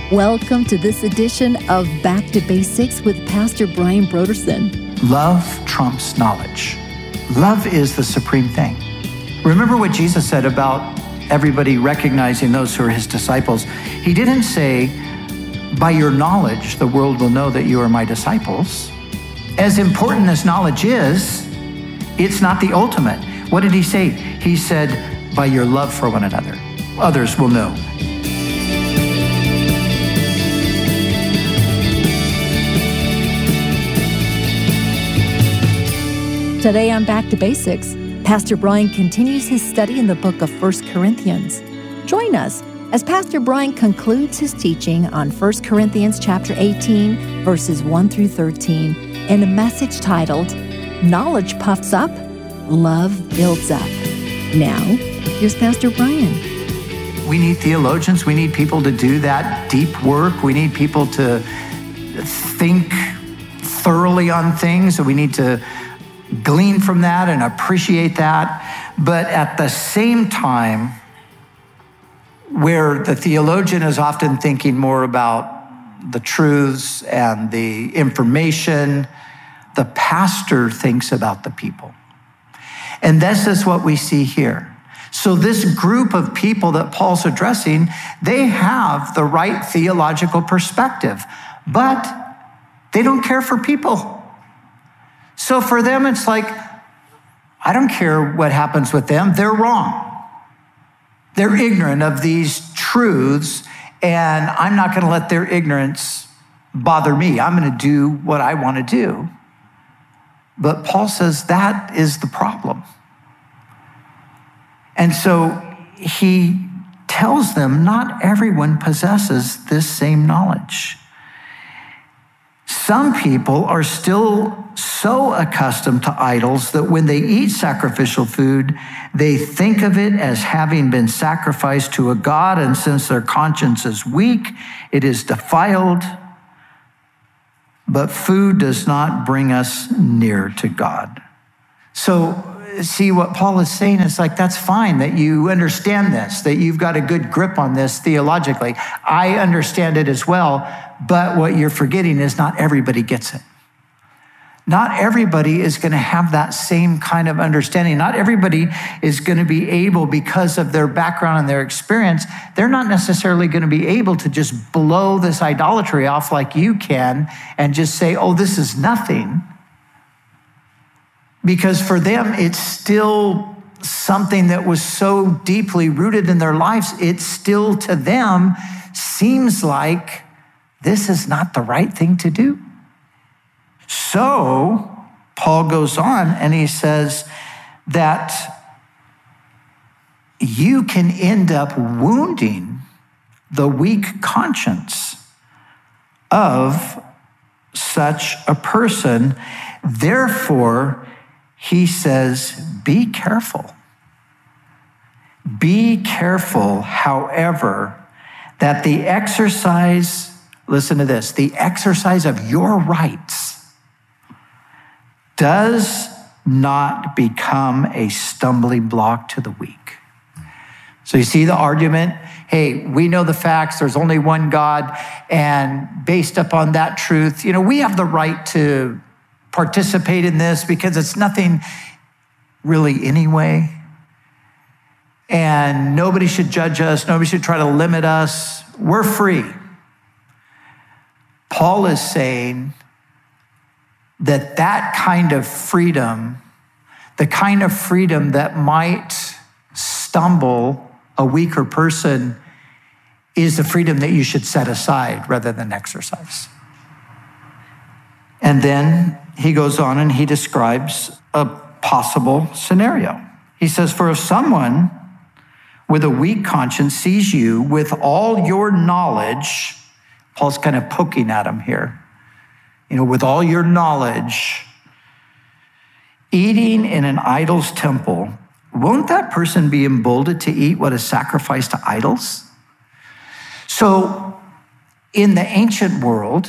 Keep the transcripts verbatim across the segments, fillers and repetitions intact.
Welcome to this edition of Back to Basics with Pastor Brian Brodersen. Love trumps knowledge. Love is the supreme thing. Remember what Jesus said about everybody recognizing those who are his disciples. He didn't say, by your knowledge, the world will know that you are my disciples. As important as knowledge is, it's not the ultimate. What did he say? He said, by your love for one another, others will know. Today on Back to Basics, Pastor Brian continues his study in the book of First Corinthians. Join us as Pastor Brian concludes his teaching on First Corinthians chapter eighteen, verses one through thirteen, in a message titled, Knowledge Puffs Up, Love Builds Up. Now, here's Pastor Brian. We need theologians. We need people to do that deep work. We need people to think thoroughly on things. So we need to glean from that and appreciate that. But at the same time, where the theologian is often thinking more about the truths and the information, the pastor thinks about the people. And this is what we see here. So this group of people that Paul's addressing, they have the right theological perspective, but they don't care for people. So for them, it's like, I don't care what happens with them. They're wrong. They're ignorant of these truths, and I'm not going to let their ignorance bother me. I'm going to do what I want to do. But Paul says that is the problem. And so he tells them not everyone possesses this same knowledge. Some people are still so accustomed to idols that when they eat sacrificial food, they think of it as having been sacrificed to a god, and since their conscience is weak, it is defiled. But food does not bring us near to God. So see, what Paul is saying is like, that's fine that you understand this, that you've got a good grip on this theologically. I understand it as well, but what you're forgetting is not everybody gets it. Not everybody is going to have that same kind of understanding. Not everybody is going to be able, because of their background and their experience, they're not necessarily going to be able to just blow this idolatry off like you can and just say, oh, this is nothing. Because for them, it's still something that was so deeply rooted in their lives. It still, to them, seems like this is not the right thing to do. So Paul goes on and he says that you can end up wounding the weak conscience of such a person. Therefore, he says, be careful. Be careful, however, that the exercise, listen to this, the exercise of your rights does not become a stumbling block to the weak. So you see the argument? Hey, we know the facts. There's only one God. And based upon that truth, you know, we have the right to participate in this because it's nothing really anyway. And nobody should judge us. Nobody should try to limit us. We're free. Paul is saying that that kind of freedom, the kind of freedom that might stumble a weaker person, is the freedom that you should set aside rather than exercise. And then he goes on and he describes a possible scenario. He says, for if someone with a weak conscience sees you with all your knowledge, Paul's kind of poking at him here, you know, with all your knowledge, eating in an idol's temple, won't that person be emboldened to eat what is sacrificed to idols? So in the ancient world,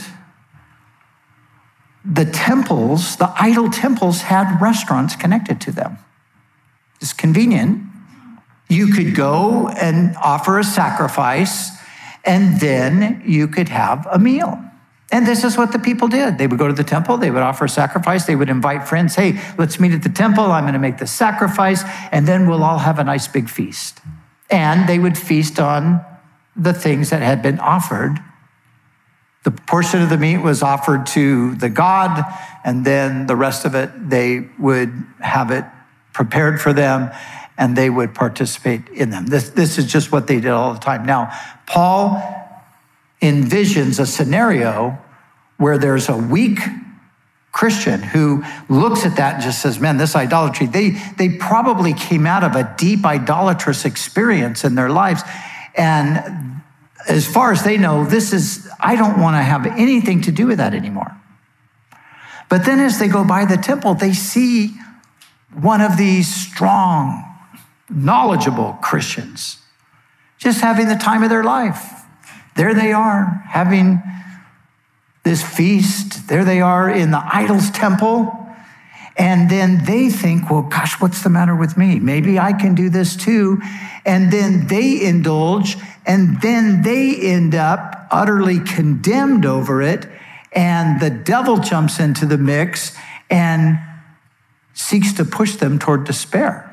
the temples, the idol temples had restaurants connected to them. It's convenient. You could go and offer a sacrifice, and then you could have a meal. And this is what the people did. They would go to the temple, they would offer a sacrifice, they would invite friends, hey, let's meet at the temple, I'm gonna make the sacrifice, and then we'll all have a nice big feast. And they would feast on the things that had been offered. The portion of the meat was offered to the god, and then the rest of it, they would have it prepared for them, and they would participate in them. This, this is just what they did all the time. Now, Paul envisions a scenario where there's a weak Christian who looks at that and just says, man, this idolatry, they, they probably came out of a deep idolatrous experience in their lives. And as far as they know, this is, I don't want to have anything to do with that anymore. But then as they go by the temple, they see one of these strong, knowledgeable Christians just having the time of their life. There they are, having this feast. There they are in the idol's temple. And then they think, well, gosh, what's the matter with me? Maybe I can do this too. And then they indulge, and then they end up utterly condemned over it. And the devil jumps into the mix and seeks to push them toward despair.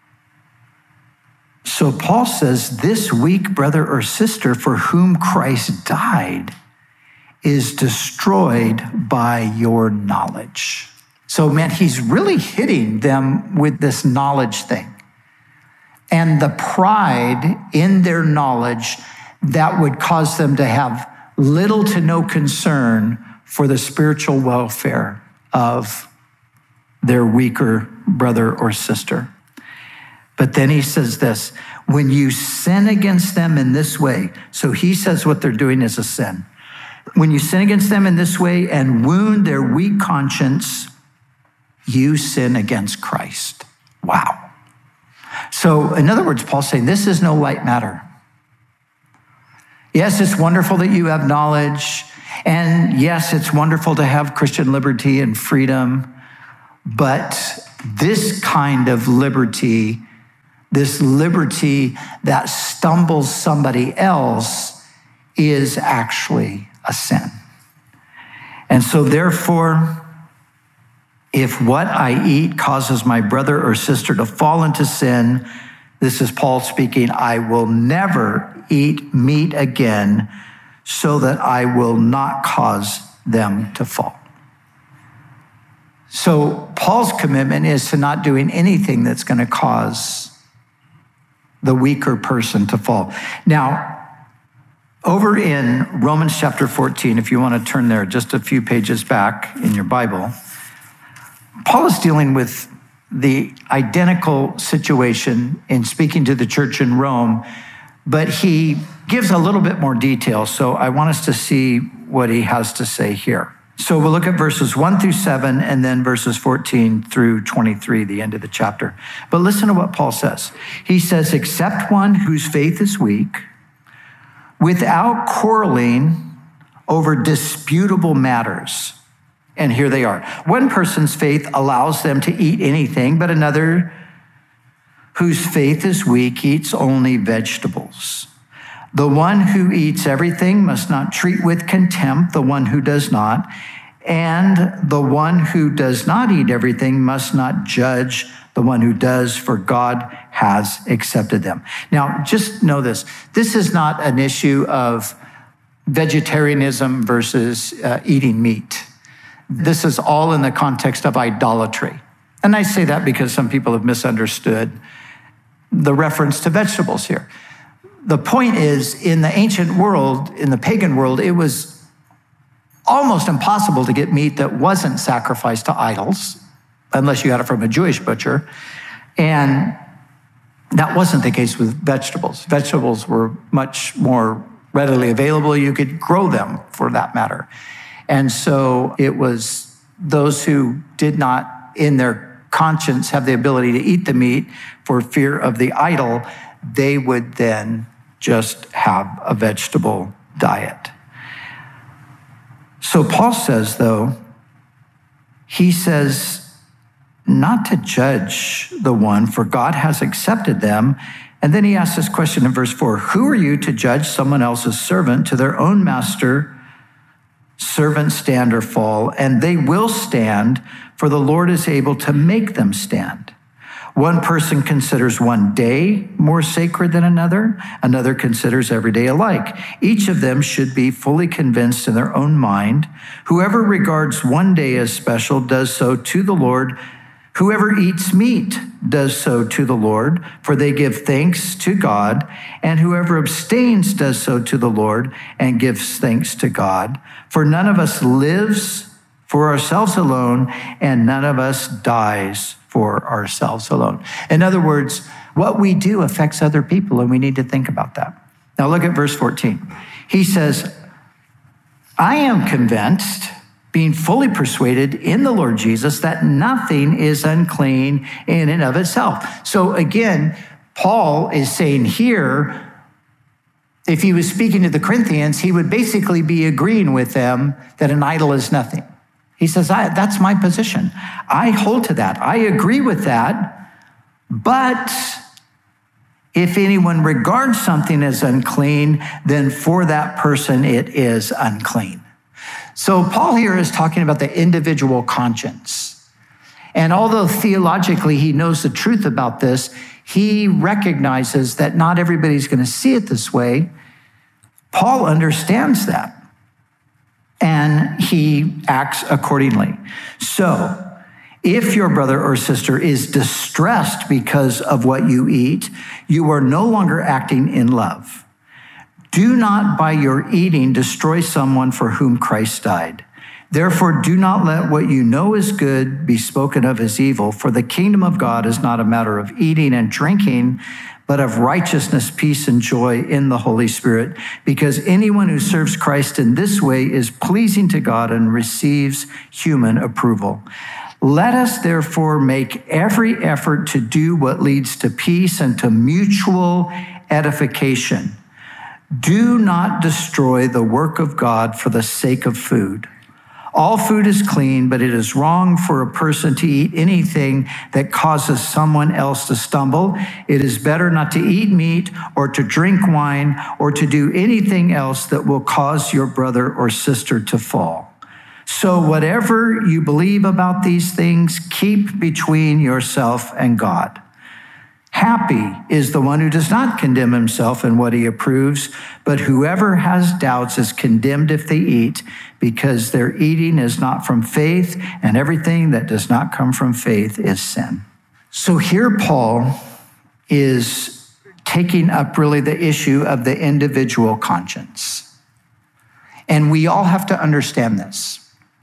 So Paul says, this weak brother or sister for whom Christ died is destroyed by your knowledge. So, man, he's really hitting them with this knowledge thing. And the pride in their knowledge that would cause them to have little to no concern for the spiritual welfare of their weaker brother or sister. But then he says this, when you sin against them in this way, so he says what they're doing is a sin. When you sin against them in this way and wound their weak conscience, you sin against Christ. Wow. So in other words, Paul's saying this is no light matter. Yes, it's wonderful that you have knowledge. And yes, it's wonderful to have Christian liberty and freedom. But this kind of liberty, this liberty that stumbles somebody else, is actually a sin. And so therefore, if what I eat causes my brother or sister to fall into sin, this is Paul speaking, I will never eat meat again so that I will not cause them to fall. So Paul's commitment is to not doing anything that's going to cause the weaker person to fall. Now, over in Romans chapter fourteen, if you want to turn there just a few pages back in your Bible, Paul is dealing with the identical situation in speaking to the church in Rome, but he gives a little bit more detail. So I want us to see what he has to say here. So we'll look at verses one through seven and then verses fourteen through twenty-three, the end of the chapter. But listen to what Paul says. He says, except one whose faith is weak, without quarreling over disputable matters. And here they are. One person's faith allows them to eat anything, but another whose faith is weak eats only vegetables. The one who eats everything must not treat with contempt the one who does not, and the one who does not eat everything must not judge the one who does, for God has accepted them. Now, just know this. This is not an issue of vegetarianism versus uh, eating meat. This is all in the context of idolatry. And I say that because some people have misunderstood the reference to vegetables here. The point is, in the ancient world, in the pagan world, it was almost impossible to get meat that wasn't sacrificed to idols, unless you got it from a Jewish butcher. And that wasn't the case with vegetables. Vegetables were much more readily available. You could grow them, for that matter. And so it was those who did not, in their conscience, have the ability to eat the meat for fear of the idol, they would then just have a vegetable diet. So Paul says, though, he says not to judge the one, for God has accepted them, And then he asks this question in verse four, who are you to judge someone else's servant? To their own master, servants stand or fall, and they will stand, for the Lord is able to make them stand. One person considers one day more sacred than another. Another considers every day alike. Each of them should be fully convinced in their own mind. Whoever regards one day as special does so to the Lord. Whoever eats meat does so to the Lord, for they give thanks to God. And whoever abstains does so to the Lord and gives thanks to God. For none of us lives for ourselves alone, and none of us dies for ourselves alone. In other words, what we do affects other people, and we need to think about that. Now look at verse fourteen. He says, I am convinced, being fully persuaded in the Lord Jesus, that nothing is unclean in and of itself. So again, Paul is saying here, if he was speaking to the Corinthians, he would basically be agreeing with them that an idol is nothing. He says, I, that's my position. I hold to that. I agree with that. But if anyone regards something as unclean, then for that person it is unclean. So Paul here is talking about the individual conscience. And although theologically he knows the truth about this, he recognizes that not everybody's going to see it this way. Paul understands that. And he acts accordingly. So, if your brother or sister is distressed because of what you eat, you are no longer acting in love. Do not by your eating destroy someone for whom Christ died. Therefore, do not let what you know is good be spoken of as evil, for the kingdom of God is not a matter of eating and drinking, but of righteousness, peace, and joy in the Holy Spirit, because anyone who serves Christ in this way is pleasing to God and receives human approval. Let us therefore make every effort to do what leads to peace and to mutual edification. Do not destroy the work of God for the sake of food. All food is clean, but it is wrong for a person to eat anything that causes someone else to stumble. It is better not to eat meat or to drink wine or to do anything else that will cause your brother or sister to fall. So whatever you believe about these things, keep between yourself and God. Happy is the one who does not condemn himself in what he approves, but whoever has doubts is condemned if they eat, because their eating is not from faith, and everything that does not come from faith is sin. So here Paul is taking up really the issue of the individual conscience. And we all have to understand this.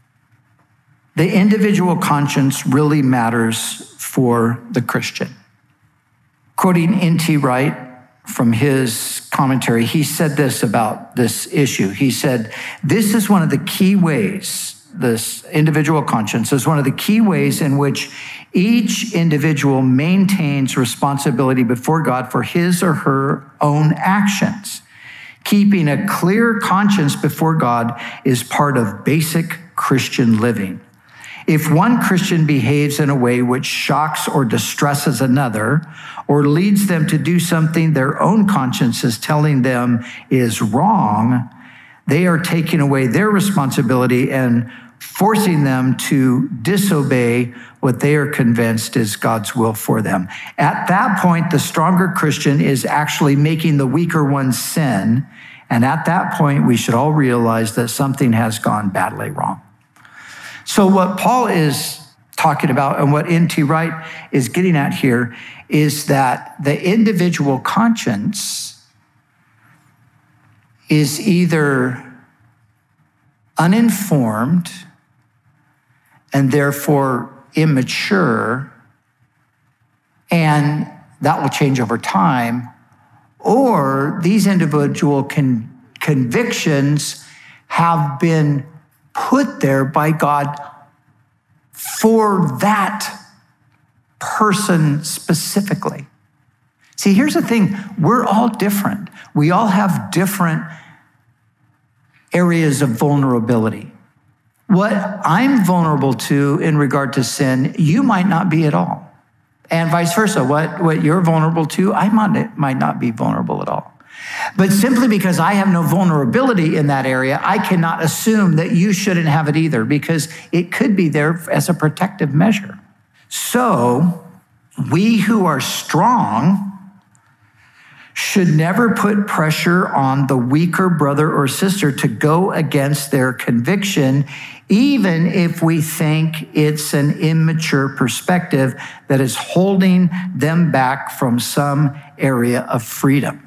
The individual conscience really matters for the Christian. Quoting N T Wright from his commentary, he said this about this issue. He said, this is one of the key ways, this individual conscience is one of the key ways in which each individual maintains responsibility before God for his or her own actions. Keeping a clear conscience before God is part of basic Christian living. If one Christian behaves in a way which shocks or distresses another, or leads them to do something their own conscience is telling them is wrong, they are taking away their responsibility and forcing them to disobey what they are convinced is God's will for them. At that point, the stronger Christian is actually making the weaker one sin. And at that point, we should all realize that something has gone badly wrong. So what Paul is talking about and what N T Wright is getting at here is that the individual conscience is either uninformed and therefore immature, and that will change over time, or these individual con- convictions have been put there by God for that person specifically. See, here's the thing. We're all different. We all have different areas of vulnerability. What I'm vulnerable to in regard to sin, you might not be at all. And vice versa. What, what you're vulnerable to, I might, might not be vulnerable at all. But simply because I have no vulnerability in that area, I cannot assume that you shouldn't have it either, because it could be there as a protective measure. So we who are strong should never put pressure on the weaker brother or sister to go against their conviction, even if we think it's an immature perspective that is holding them back from some area of freedom.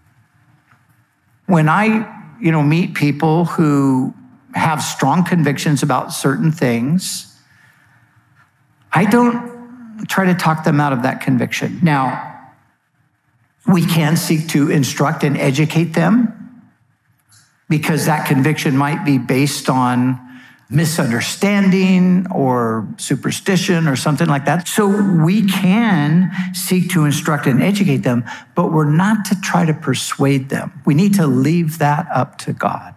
When I, you know, meet people who have strong convictions about certain things, I don't try to talk them out of that conviction. Now, we can seek to instruct and educate them, because that conviction might be based on misunderstanding or superstition or something like that. So we can seek to instruct and educate them, but we're not to try to persuade them. We need to leave that up to God.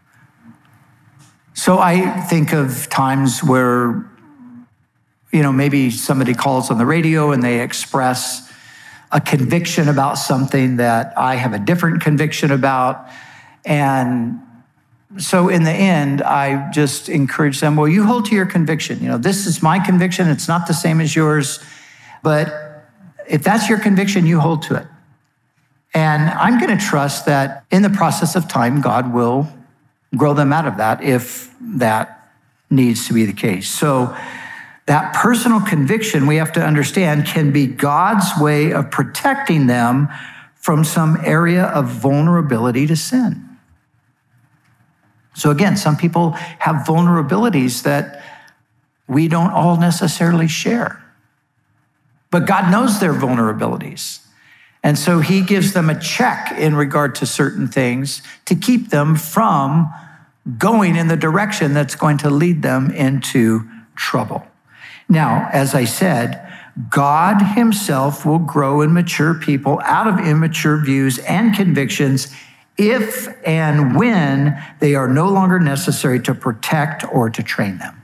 So I think of times where, you know, maybe somebody calls on the radio and they express a conviction about something that I have a different conviction about. And so in the end, I just encourage them, well, you hold to your conviction. You know, this is my conviction. It's not the same as yours. But if that's your conviction, you hold to it. And I'm going to trust that in the process of time, God will grow them out of that if that needs to be the case. So that personal conviction, we have to understand, can be God's way of protecting them from some area of vulnerability to sin. So again, some people have vulnerabilities that we don't all necessarily share. But God knows their vulnerabilities. And so he gives them a check in regard to certain things to keep them from going in the direction that's going to lead them into trouble. Now, as I said, God himself will grow and mature people out of immature views and convictions if and when they are no longer necessary to protect or to train them.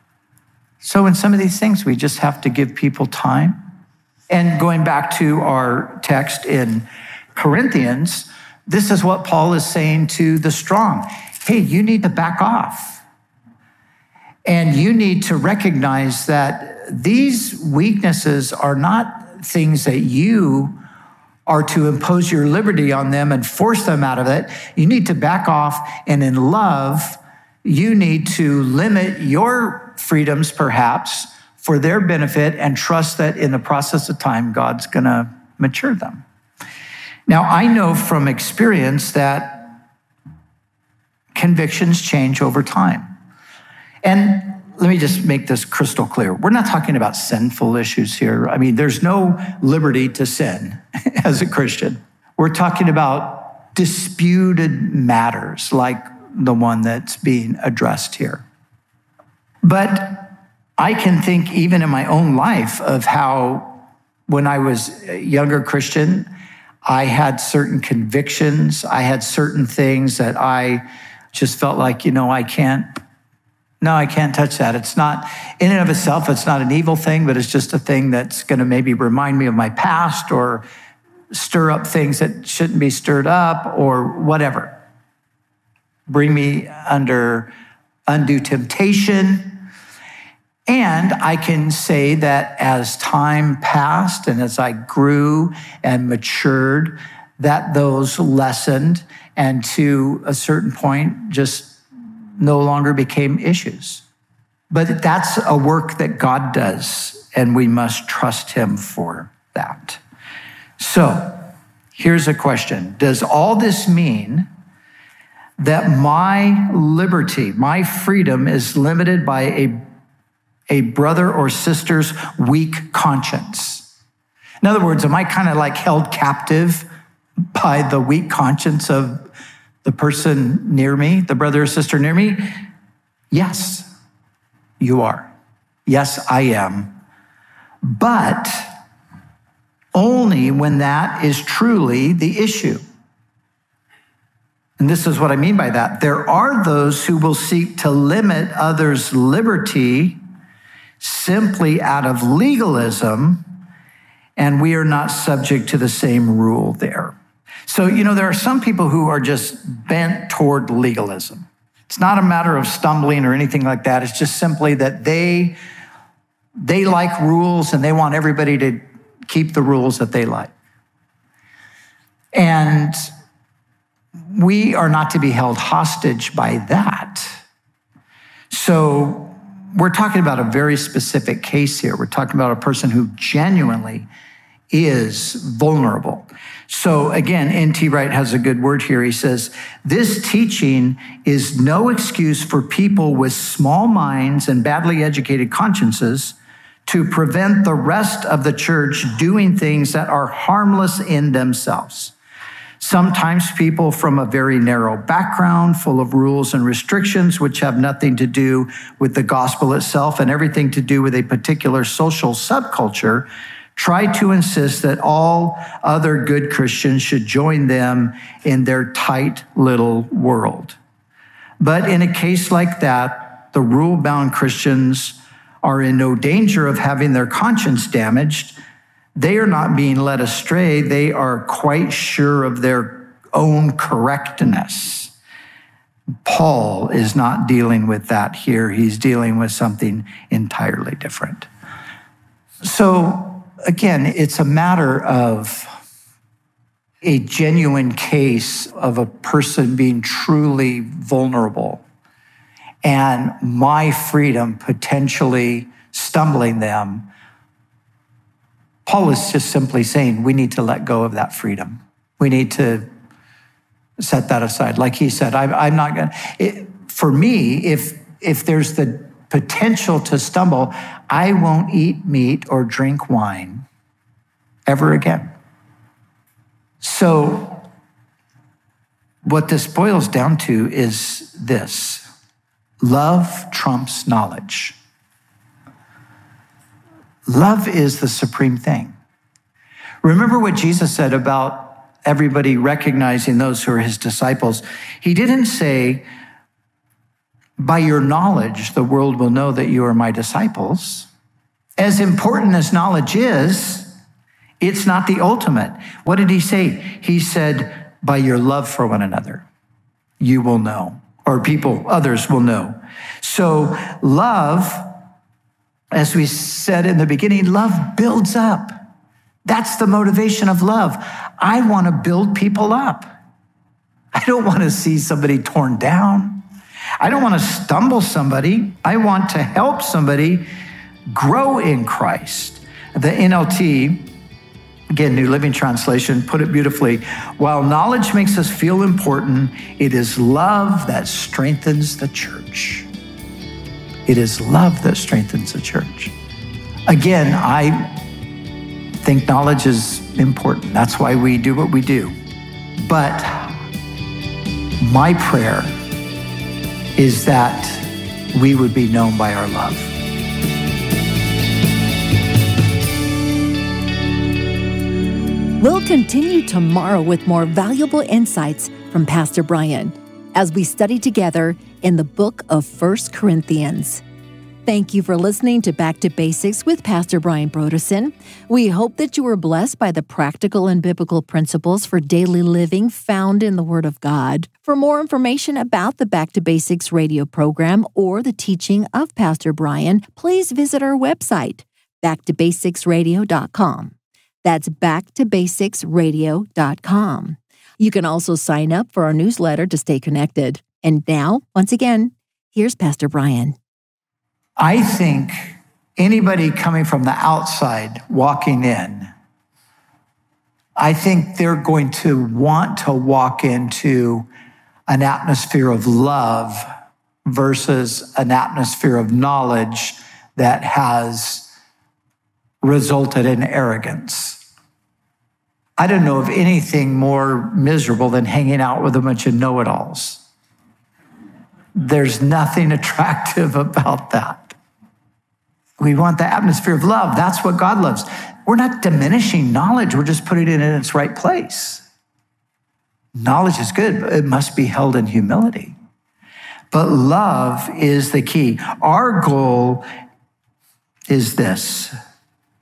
So in some of these things, we just have to give people time. And going back to our text in Corinthians, this is what Paul is saying to the strong. Hey, you need to back off. And you need to recognize that these weaknesses are not things that you are to impose your liberty on them and force them out of it. You need to back off, and in love, you need to limit your freedoms, perhaps, for their benefit, and trust that in the process of time, God's gonna mature them. Now, I know from experience that convictions change over time. And let me just make this crystal clear. We're not talking about sinful issues here. I mean, there's no liberty to sin as a Christian. We're talking about disputed matters like the one that's being addressed here. But I can think even in my own life of how when I was a younger Christian, I had certain convictions. I had certain things that I just felt like, you know, I can't, no, I can't touch that. It's not, in and of itself, it's not an evil thing, but it's just a thing that's going to maybe remind me of my past or stir up things that shouldn't be stirred up or whatever. Bring me under undue temptation. And I can say that as time passed and as I grew and matured, that those lessened and to a certain point just no longer became issues. But that's a work that God does, and we must trust him for that. So here's a question. Does all this mean that my liberty, my freedom is limited by a, a brother or sister's weak conscience? In other words, am I kind of like held captive by the weak conscience of the person near me, the brother or sister near me? Yes, you are. Yes, I am. But only when that is truly the issue. And this is what I mean by that. There are those who will seek to limit others' liberty simply out of legalism and we are not subject to the same rule there. So, you know, there are some people who are just bent toward legalism. It's not a matter of stumbling or anything like that. It's just simply that they, they like rules and they want everybody to keep the rules that they like. And we are not to be held hostage by that. So we're talking about a very specific case here. We're talking about a person who genuinely is vulnerable. So again, N T Wright has a good word here. He says, this teaching is no excuse for people with small minds and badly educated consciences to prevent the rest of the church doing things that are harmless in themselves. Sometimes people from a very narrow background, full of rules and restrictions, which have nothing to do with the gospel itself and everything to do with a particular social subculture, try to insist that all other good Christians should join them in their tight little world. But in a case like that, the rule-bound Christians are in no danger of having their conscience damaged. They are not being led astray. They are quite sure of their own correctness. Paul is not dealing with that here. He's dealing with something entirely different. So again, it's a matter of a genuine case of a person being truly vulnerable and my freedom potentially stumbling them. Paul is just simply saying we need to let go of that freedom. We need to set that aside. Like he said, I, I'm not going to, for me, if, if there's the potential to stumble, I won't eat meat or drink wine ever again. So what this boils down to is this: love trumps knowledge. Love is the supreme thing. Remember what Jesus said about everybody recognizing those who are his disciples. He didn't say, by your knowledge, the world will know that you are my disciples. As important as knowledge is, it's not the ultimate. What did he say? He said, by your love for one another, you will know, or people, others will know. So love, as we said in the beginning, love builds up. That's the motivation of love. I want to build people up. I don't want to see somebody torn down. I don't want to stumble somebody. I want to help somebody grow in Christ. The N L T, again, New Living Translation, put it beautifully. While knowledge makes us feel important, it is love that strengthens the church. It is love that strengthens the church. Again, I think knowledge is important. That's why we do what we do. But my prayer is that we would be known by our love. We'll continue tomorrow with more valuable insights from Pastor Brian as we study together in the book of First Corinthians. Thank you for listening to Back to Basics with Pastor Brian Brodersen. We hope that you were blessed by the practical and biblical principles for daily living found in the Word of God. For more information about the Back to Basics radio program or the teaching of Pastor Brian, please visit our website, back to basics radio dot com. That's back to basics radio dot com. You can also sign up for our newsletter to stay connected. And now, once again, here's Pastor Brian. I think anybody coming from the outside walking in, I think they're going to want to walk into an atmosphere of love versus an atmosphere of knowledge that has resulted in arrogance. I don't know of anything more miserable than hanging out with a bunch of know-it-alls. There's nothing attractive about that. We want the atmosphere of love. That's what God loves. We're not diminishing knowledge. We're just putting it in its right place. Knowledge is good, but it must be held in humility. But love is the key. Our goal is this: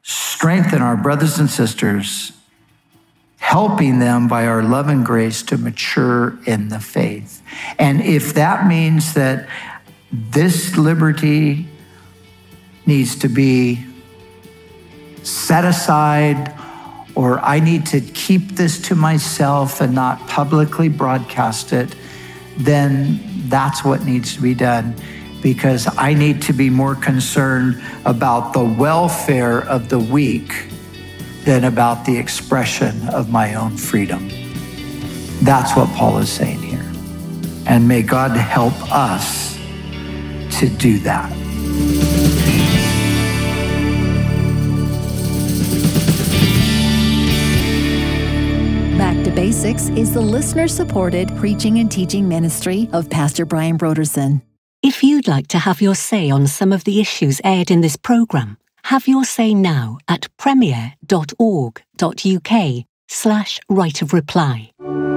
strengthen our brothers and sisters, helping them by our love and grace to mature in the faith. And if that means that this liberty needs to be set aside, or I need to keep this to myself and not publicly broadcast it, then that's what needs to be done, because I need to be more concerned about the welfare of the weak than about the expression of my own freedom. That's what Paul is saying here. And may God help us to do that. Back to Basics is the listener-supported preaching and teaching ministry of Pastor Brian Brodersen. If you'd like to have your say on some of the issues aired in this program, have your say now at premier.org.uk slash right of reply.